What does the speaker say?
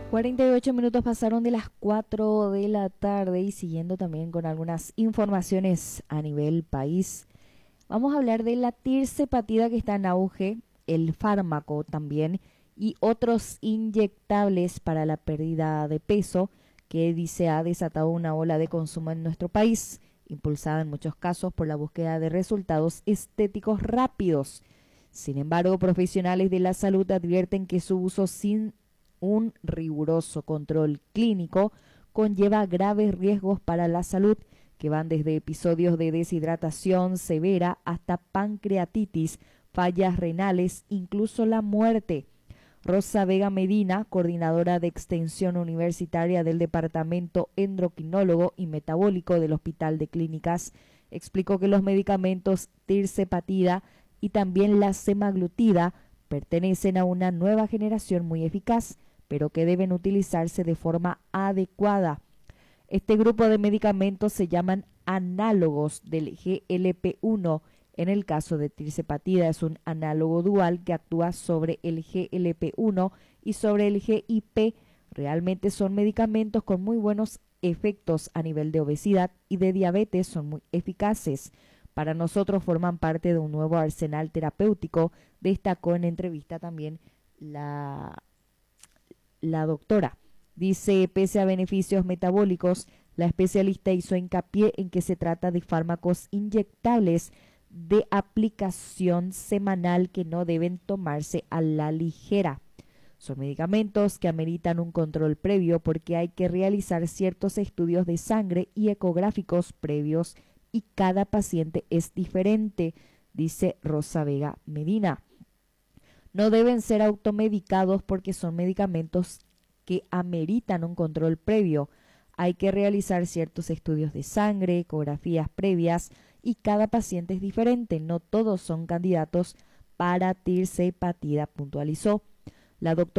48 minutos pasaron de las 4 de la tarde y siguiendo también con algunas informaciones a nivel país. Vamos a hablar de la tirzepatida que está en auge, el fármaco también y otros inyectables para la pérdida de peso que dice ha desatado una ola de consumo en nuestro país, impulsada en muchos casos por la búsqueda de resultados estéticos rápidos. Sin embargo, profesionales de la salud advierten que su uso sin un riguroso control clínico conlleva graves riesgos para la salud que van desde episodios de deshidratación severa hasta pancreatitis, fallas renales, incluso la muerte. Rosa Vega Medina, coordinadora de extensión universitaria del Departamento Endocrinólogo y Metabólico del Hospital de Clínicas, explicó que los medicamentos tirzepatida y también la semaglutida pertenecen a una nueva generación muy eficaz, pero que deben utilizarse de forma adecuada. Este grupo de medicamentos se llaman análogos del GLP-1. En el caso de tirzepatida es un análogo dual que actúa sobre el GLP-1 y sobre el GIP. Realmente son medicamentos con muy buenos efectos a nivel de obesidad y de diabetes, son muy eficaces. Para nosotros forman parte de un nuevo arsenal terapéutico, destacó en entrevista también la doctora. Dice, pese a beneficios metabólicos, la especialista hizo hincapié en que se trata de fármacos inyectables de aplicación semanal que no deben tomarse a la ligera. Son medicamentos que ameritan un control previo porque hay que realizar ciertos estudios de sangre y ecográficos previos y cada paciente es diferente, dice Rosa Vega Medina. No deben ser automedicados porque son medicamentos que ameritan un control previo. Hay que realizar ciertos estudios de sangre, ecografías previas y cada paciente es diferente. No todos son candidatos para tirzepatida, puntualizó. La doctora